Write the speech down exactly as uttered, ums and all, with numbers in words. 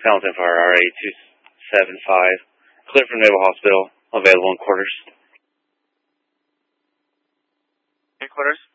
Hamilton Fire R A two seven five. Clear from Naval Hospital. Available in quarters. In quarters.